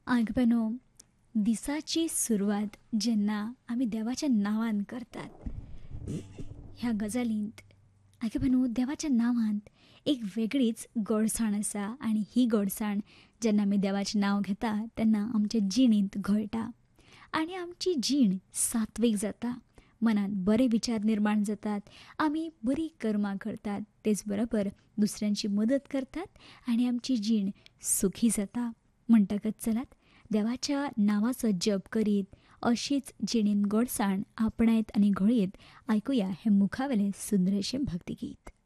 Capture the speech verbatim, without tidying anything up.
आगपनो दिसाची सुरवात जेन्ना आमी देवाच्या नांवान करतात ह्या गजालींत आगपनो देवाच्या नांवांत एक वेगळीच गोडसाण आसा आनी ही गोडसाण जेन्ना आमी देवाचें नांव घेता तेन्ना आमच्या जिणेंत घोळटा आनी आमची जीण सात्वीक जाता. मनांत बरे विचार निर्माण जातात, आमी बरीं कर्मां करतात, तेच बरोबर दुसऱ्यांची मदत करतात आनी आमची जीण सुखी जाता. म्हणटकच चलात देवाच्या नांवाचो जप करीत अशीच जिणेंत गोडसाण आपणायत आनी घोळीत आयकुया हें मुखावेलें सुंदरशें भक्तिगीत.